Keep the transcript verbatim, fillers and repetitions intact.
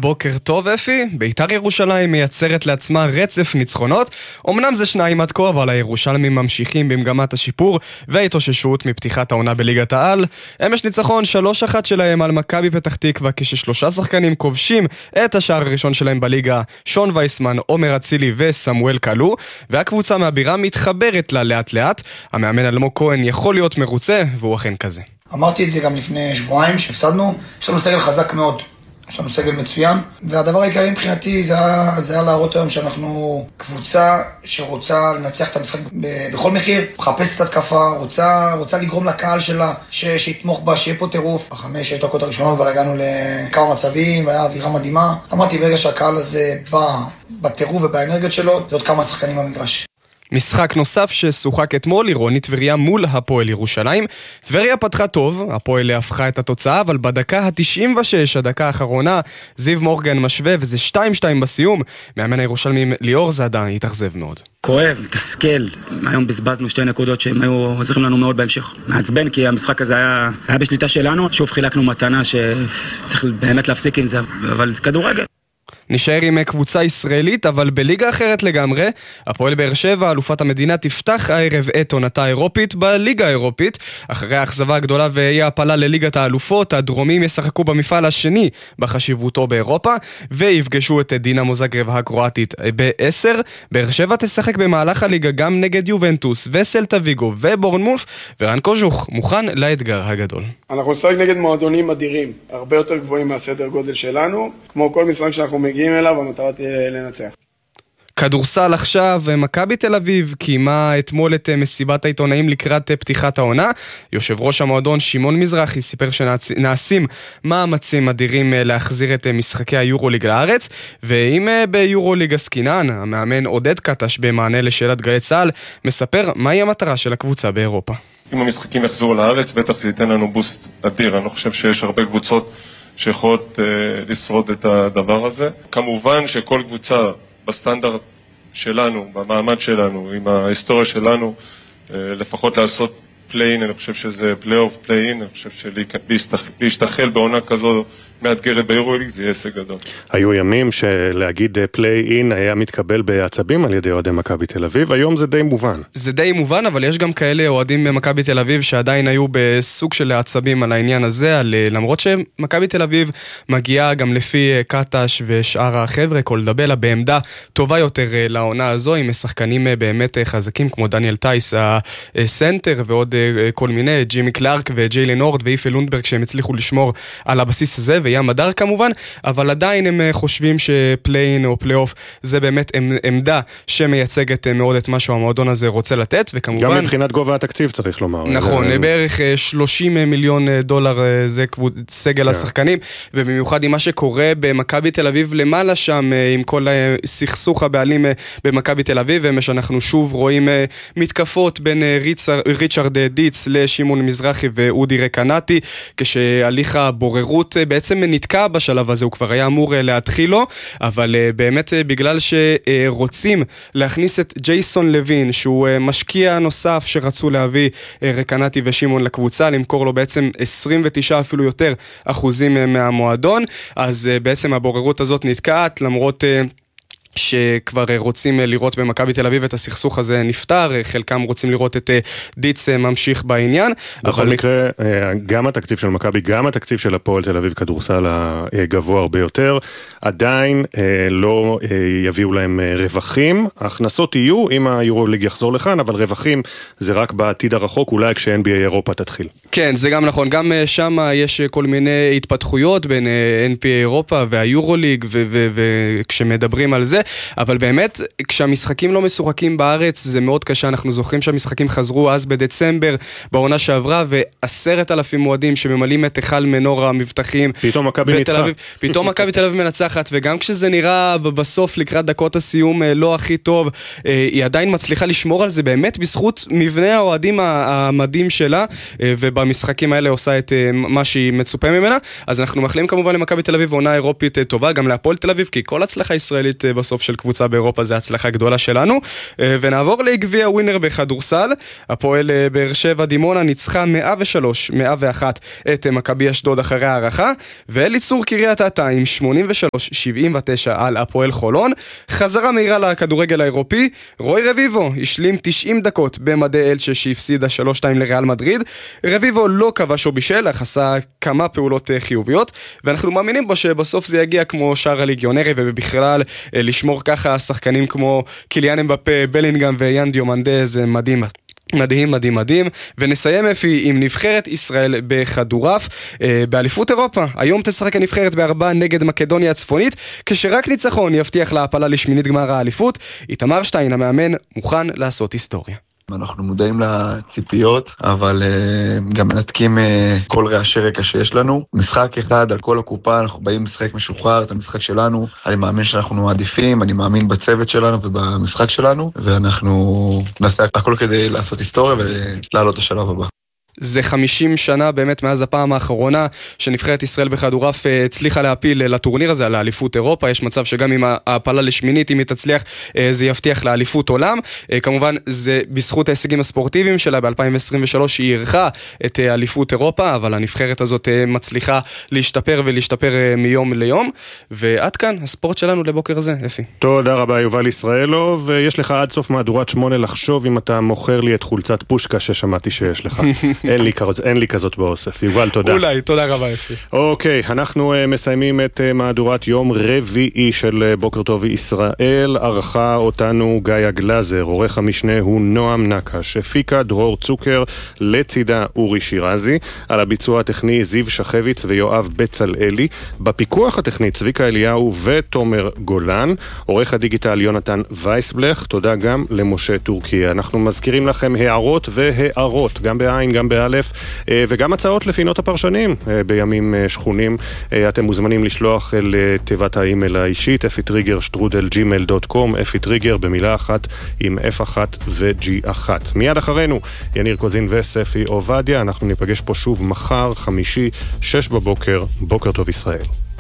בוקר טוב אפי, בית"ר ירושלים מייצרת לעצמה רצף ניצחונות. אמנם זה שניים עד כה, אבל הירושלמים ממשיכים במגמת השיפור וההתאוששות מפתיחת העונה בליגת העל. אמש ניצחון שלוש אחת שלהם על מכבי פתח תקווה, כששלושה שחקנים כובשים את השער הראשון שלהם בליגה, שון וייסמן, עומר אצילי וסמואל קלו, והקבוצה מהבירה מתחברת לה לאט לאט. המאמן אלמוג כהן יכול להיות מרוצה, והוא אכן כזה. אמרתי את זה גם לפני שבועיים שהפסדנו, יש לנו סגל חזק מאוד, יש לנו סגל מצוין, והדבר העיקרי מבחינתי זה היה, זה היה להראות היום שאנחנו קבוצה שרוצה לנצח את המשחק בכל מחיר, מחפשת את התקפה, רוצה, רוצה לגרום לקהל שלה ש, שיתמוך בה, שיהיה פה טירוף. בחמש, שש דקות הראשונות כבר הגענו לכמה מצבים והיה אווירה מדהימה. אמרתי ברגע שהקהל הזה בא בטירוף ובאנרגיות שלו, זה עוד כמה שחקנים במגרש. משחק נוסף ששוחק אתמול, עירוני טבריה מול הפועל ירושלים. טבריה פתחה טוב, הפועל הפכה את התוצאה, אבל בדקה ה-תשעים ושש, הדקה האחרונה, זיו מורגן משווה, וזה שתיים שתיים בסיום. מאמן הירושלמים ליאור זאדה התאכזב מאוד. כואב, מתסכל. היום בזבזנו שתי נקודות שהם היו עוזרים לנו מאוד בהמשך. מעצבן, כי המשחק הזה היה, היה בשליטה שלנו. שוב חילקנו מתנה שצריך באמת להפסיק עם זה, אבל כדורגל. נשאר עם קבוצה ישראלית, אבל בליגה אחרת לגמרי. הפועל באר שבע, אלופת המדינה, תפתח הערב את עונתה האירופית בליגה האירופית. אחרי האכזבה הגדולה ואי הפלה לליגת האלופות, הדרומים ישחקו במפעל השני בחשיבותו באירופה, ויפגשו את דינמו זאגרב הקרואטית ב-עשר. באר שבע תשחק במהלך הליגה גם נגד יובנטוס וסלטה ויגו ובורנמוף, ורן קוז'וך מוכן לאתגר הגדול. אנחנו נשחק נגד מועדונים אדירים, הרבה יותר גבוהים מהסדר גודל שלנו, כמו כל משחק שאנחנו מגיעים אליו, המטרה תהיה לנצח. כדורסל עכשיו, מכבי תל אביב קיימה אתמול את מסיבת העיתונאים לקראת פתיחת העונה. יושב ראש המועדון שמעון מזרחי סיפר שנעשים מאמצים אדירים להחזיר את משחקי היורוליג לארץ, ואם ביורוליג עסקינן, המאמן עודד קטש במענה לשאלת גלי צה"ל מספר מהי המטרה של הקבוצה באירופה. אם המשחקים יחזרו לארץ, בטח זה ייתן לנו בוסט אדיר. אני חושב שיש הרבה קבוצות שיכולות אה, לשרוד את הדבר הזה. כמובן שכל קבוצה בסטנדרט שלנו, במעמד שלנו, עם ההיסטוריה שלנו, אה, לפחות לעשות פליין, אני חושב שזה פלי-אוף, פליין, אני חושב שלהשתחל בעונה כזו מאתגרת ביורוליג, זה יהיה הישג גדול. היו ימים שלהגיד פליי-אין היה מתקבל בעצבים על ידי אוהדי מכבי תל אביב, היום זה די מובן. זה די מובן, אבל יש גם כאלה אוהדים במכבי תל אביב שעדיין היו בסוג של עצבים על העניין הזה, על, למרות שמכבי תל אביב מגיעה גם לפי קטש ושאר החבר'ה, כל דבלה בעמדה טובה יותר לעונה הזו, עם שחקנים באמת חזקים כמו דניאל טייס, הסנטר, ועוד כל מיני, ג'ימי קלארק וג'יילן הורד ואיפה לונדברג, שהם הצליחו לשמור על הבסיס הזה, ים מדר כמובן, אבל עדיין הם חושבים שפליין או פלייאוף זה באמת עמדה שמייצגת מאוד את מה שהמועדון הזה רוצה לתת, וכמובן... גם מבחינת גובה התקציב צריך לומר. נכון, בערך שלושים מיליון דולר זה סגל השחקנים, ובמיוחד עם מה שקורה במכבי תל אביב למעלה שם, עם כל סכסוך הבעלים במכבי תל אביב, ושאנחנו שוב רואים מתקפות בין ריצ'רד דיץ לשמעון מזרחי ואודי רקנתי, כשהליך הבוררות בעצם נתקע בשלב הזה, הוא כבר היה אמור להתחיל לו, אבל באמת בגלל שרוצים להכניס את ג'ייסון לוין, שהוא משקיע נוסף שרצו להביא רקנתי ושמעון לקבוצה, למכור לו בעצם עשרים ותשעה אפילו יותר אחוזים מהמועדון, אז בעצם הבוררות הזאת נתקעת, למרות... שכבר רוצים לראות במכבי תל אביב את הסכסוך הזה נפטר, חלקם רוצים לראות את דיץ ממשיך בעניין. בכל אבל... מקרה, גם התקציב של מכבי, גם התקציב של הפועל תל אביב כדורסל הגבוה הרבה יותר, עדיין לא יביאו להם רווחים, ההכנסות יהיו אם היורוליג יחזור לכאן, אבל רווחים זה רק בעתיד הרחוק, אולי כש-אן בי איי אירופה תתחיל. כן, זה גם נכון, גם שם יש כל מיני התפתחויות בין אן בי איי אירופה והיורוליג, וכשמדברים על זה, אבל באמת, כשהמשחקים לא משוחקים בארץ, זה מאוד קשה. אנחנו זוכרים שהמשחקים חזרו אז בדצמבר, בעונה שעברה, ועשרת אלפים מועדים שממלאים את היכל מנור המבטחים. פתאום מכבי ניצחה. פתאום מכבי תל אביב מנצחת, וגם כשזה נראה בסוף לקראת דקות הסיום לא הכי טוב, היא עדיין מצליחה לשמור על זה, באמת בזכות מבנה האוהדים המדהים שלה, ובמשחקים האלה עושה את מה שהיא מצופה ממנה. אז אנחנו מאחלים כמובן למכבי תל אביב עונה אירופית טובה, גם להפועל תל אביב, כי כל הצלחה ישראלית בסוף סוף של קבוצה באירופה זה הצלחה גדולה שלנו. ונעבור לגביע ווינר בכדורסל. הפועל באר שבע דימונה ניצחה מאה ושלוש מאה ואחת את מכבי אשדוד אחרי הערכה, ואליצור קריית אתא עם שמונים ושלוש שבעים ותשע על הפועל חולון. חזרה מהירה לכדורגל האירופי, רוי רביבו השלים תשעים דקות במדי אלצ'ה שהפסידה שלוש שתיים לריאל מדריד. רביבו לא כבש או בישל, אך עשה כמה פעולות חיוביות, ואנחנו מאמינים בו שבסוף זה יגיע כמו שער הליגיונרי, ובכלל לשמור ככה שחקנים כמו קיליאן אמבפה, בלינגהאם ויאן דיומנדה, זה מדהים. מדהים, מדהים, מדהים. ונסיים אפי עם נבחרת ישראל בכדורף אה, באליפות אירופה. היום תשחק הנבחרת בארבע נגד מקדוניה הצפונית, כשרק ניצחון יבטיח להעפלה לשמינית גמר האליפות. איתמר שטיין המאמן מוכן לעשות היסטוריה. אנחנו מודעים לציפיות, אבל uh, גם מנתקים uh, כל רעשי רקע שיש לנו. משחק אחד על כל הקופה, אנחנו באים לשחק משוחרר, את המשחק שלנו. אני מאמין שאנחנו מעדיפים, אני מאמין בצוות שלנו ובמשחק שלנו, ואנחנו נעשה הכל כדי לעשות היסטוריה ולעלות השלב הבא. זה חמישים שנה באמת מאז הפעם האחרונה שנבחרת ישראל בכדורף הצליחה להפיל לטורניר הזה, לאליפות אירופה. יש מצב שגם עם ההפלה לשמינית, אם היא תצליח, זה יבטיח לאליפות עולם. כמובן זה בזכות ההישגים הספורטיביים שלה. ב-אלפיים עשרים ושלוש היא ערכה את אליפות אירופה, אבל הנבחרת הזאת מצליחה להשתפר ולהשתפר מיום ליום. ועד כאן הספורט שלנו לבוקר הזה, אפי. תודה רבה יובל ישראלוב, ויש לך עד סוף מהדורת שמונה לחשוב אם אתה מוכר לי את חולצת פושקה ששמעתי שיש לך. אין לי, אין לי כזאת באוסף. יובל, תודה. אולי, תודה רבה, אפי. אוקיי, אנחנו uh, מסיימים את uh, מהדורת יום רביעי של uh, בוקר טוב ישראל. ערכה אותנו גיא גלזר, עורך המשנה הוא נועם נקש, הפיקה דרור צוקר, לצידה אורי שירזי, על הביצוע הטכני זיו שחביץ ויואב בצלאלי, בפיקוח הטכני צביקה אליהו ותומר גולן, עורך הדיגיטל יונתן וייסבלך. תודה גם למשה טורקיה. אנחנו מזכירים לכם הערות והערות, גם בעין, גם באלף, וגם הצעות לפינות הפרשנים בימים שכונים. אתם מוזמנים לשלוח לתיבת האימייל האישית אפי טריגר שטרודל ג'ימייל דוט קום, אפי טריגר במילה אחת עם אף אחת וג'י אחת. מיד אחרינו יניר קוזין וספי עובדיה. אנחנו ניפגש פה שוב מחר חמישי שש בבוקר. בוקר טוב ישראל.